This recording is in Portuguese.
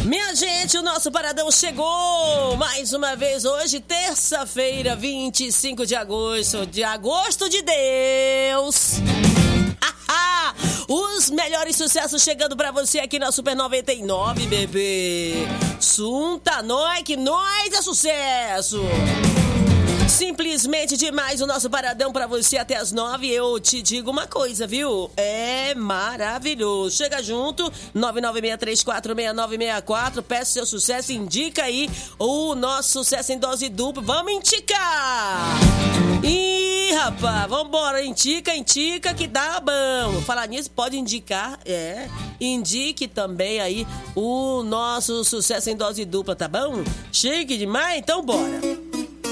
Minha gente, o nosso Paradão chegou mais uma vez hoje, terça-feira, 25 de agosto de Deus. Os melhores sucessos chegando pra você aqui na Super 99, bebê. Sunta nós, que nós é sucesso. Simplesmente demais o nosso Paradão pra você até as 9. Eu te digo uma coisa, viu? É maravilhoso. Chega junto, 996346964. Peça seu sucesso, indica aí o nosso sucesso em dose dupla. Vamos indicar! Ih, rapaz, vambora, indica que dá bom. Falar nisso, pode indicar, indique também aí o nosso sucesso em dose dupla, tá bom? Chique demais? Então bora!